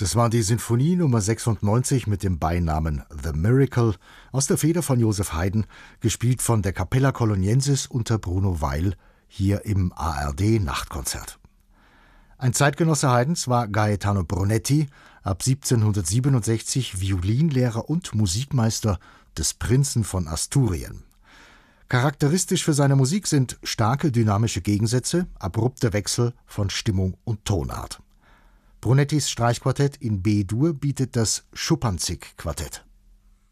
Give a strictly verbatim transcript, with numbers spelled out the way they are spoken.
Das war die Sinfonie Nummer sechsundneunzig mit dem Beinamen The Miracle aus der Feder von Joseph Haydn, gespielt von der Capella Coloniensis unter Bruno Weil, hier im A R D-Nachtkonzert. Ein Zeitgenosse Haydns war Gaetano Brunetti, ab siebzehnhundertsiebenundsechzig Violinlehrer und Musikmeister des Prinzen von Asturien. Charakteristisch für seine Musik sind starke dynamische Gegensätze, abrupte Wechsel von Stimmung und Tonart. Brunettis Streichquartett in B-Dur bietet das Schuppanzig-Quartett.